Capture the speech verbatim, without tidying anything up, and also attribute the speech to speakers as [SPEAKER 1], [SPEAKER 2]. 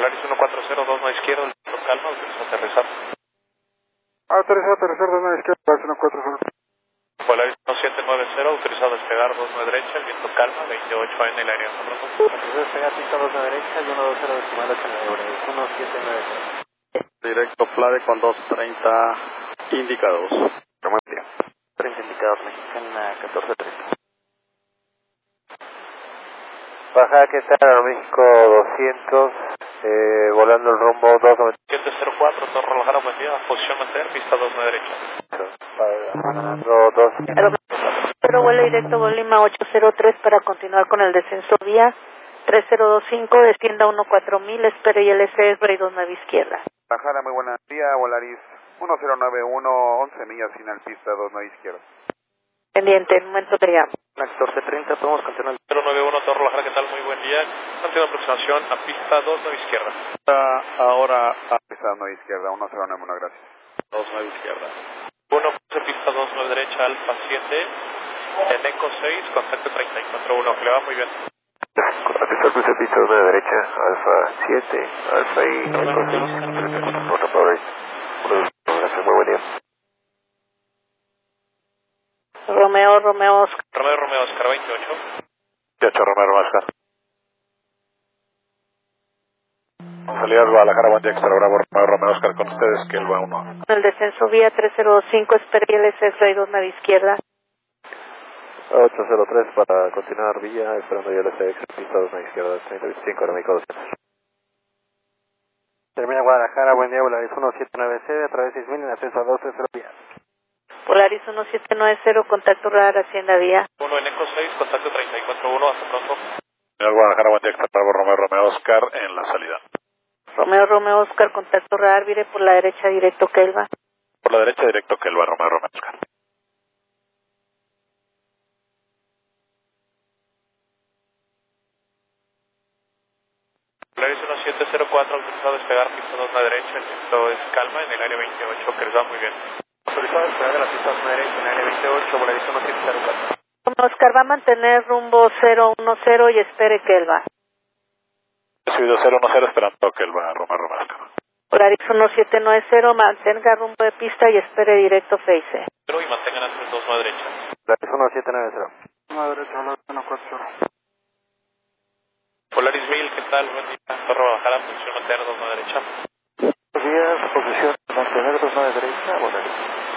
[SPEAKER 1] Polaris uno cuatro cero dos nueve izquierda, viento calma, autoriza aterrizar.
[SPEAKER 2] Autoriza aterrizar dos nueve izquierda, Polaris uno cuatro cero.
[SPEAKER 1] Polaris uno siete nueve cero, autorizado a despegar dos nueve derecha, el viento calma, veintiocho en el área.
[SPEAKER 3] Autorizado a despegar pista dos nueve derecha y uno dos cero decimal ocho nueve, uno siete nueve cero.
[SPEAKER 4] Directo Flare con dos treinta indicados.
[SPEAKER 3] treinta indicador, mexicana catorce treinta.
[SPEAKER 5] Baja, ¿qué tal? México doscientos, eh, volando el rumbo dos noventa.
[SPEAKER 1] siete cero cuatro, Torre Guadalajara, buen día, posición mantener, pista dos nueve derecha.
[SPEAKER 5] Volando dos.
[SPEAKER 6] Pero vuelo directo Bolima ocho cero tres para continuar con el descenso vía tres cero dos cinco, descienda uno cuatro mil, espere y L C S, dos nueve izquierda.
[SPEAKER 2] Bajada, muy buena día, Volaris uno cero nueve uno, once millas final pista dos nueve izquierda.
[SPEAKER 6] Pendiente, en un momento te llamo.
[SPEAKER 3] catorce treinta, podemos continuar.
[SPEAKER 1] cero nueve uno, Torre Guadalajara, ¿qué tal? Muy buen día. Continúa aproximación a pista dos nueve izquierda.
[SPEAKER 4] Ahora a
[SPEAKER 2] Pista dos nueve izquierda, uno cero nueve uno, gracias.
[SPEAKER 1] dos nueve izquierda. uno, pista dos nueve derecha, Alfa siete, en Eco seis, contacto treinta y cuatro uno, que le va muy bien.
[SPEAKER 5] Contacto cruce pista dos nueve derecha, Alfa siete, Alfa y Eco seis. Por favor, gracias, muy buen día.
[SPEAKER 6] Romeo, Romeo, Oscar.
[SPEAKER 1] Romeo, Romeo, Oscar veintiocho.
[SPEAKER 4] veintiocho Romero Oscar. Salida Guadalajara, buen día, extra Bravo, Romeo, Romeo Oscar con ustedes, que el va uno.
[SPEAKER 6] El descenso vía tres cero dos cinco, espere y L C S, dos nueve izquierda.
[SPEAKER 5] ocho cero tres para continuar vía, esperando y L C X, pista dos nueve izquierda, treinta veinticinco, México doscientos.
[SPEAKER 3] Termina Guadalajara, buen día, Volaris uno siete nueve cero, a través de seis mil en acceso a dos tres cero vías.
[SPEAKER 6] Polaris uno siete nueve cero, contacto radar Hacienda vía.
[SPEAKER 1] uno en Eco seis, contacto treinta y cuatro uno, hasta pronto.
[SPEAKER 4] Señor Guadalajara, buen día, extra Bravo, Romeo, Romeo Oscar en la salida.
[SPEAKER 6] Romeo, Romeo, Oscar, contacto radar, vire por la derecha directo Kelva.
[SPEAKER 4] Por la derecha directo que el va Romeo, Romeo Oscar.
[SPEAKER 1] Polaris uno siete cero cuatro, autorizado a despegar pista dos nueve derecha, el viento es calma en el área veintiocho, que les va muy bien.
[SPEAKER 3] Autorizado a despegar de la pista dos nueve derecha en área veintiocho, Volaris uno siete cero cuatro.
[SPEAKER 6] Romeo, Oscar va a mantener rumbo cero uno cero y espere Kelva.
[SPEAKER 4] Recibido cero uno cero esperando que el va Romeo, Romeo Oscar.
[SPEAKER 6] Polaris uno siete nueve cero, mantenga rumbo de pista y espere directo Face.
[SPEAKER 1] Pero y mantengan antes dos nueve derecha.
[SPEAKER 5] Polaris uno siete nueve cero.
[SPEAKER 2] uno derecha, Volaris uno cuatro cero.
[SPEAKER 1] Polaris mil, ¿qué tal? Buen día. Torre Guadalajara, posición mantener dos nueve derecha.
[SPEAKER 5] Buenos días, posición mantener dos nueve derecha, Volaris.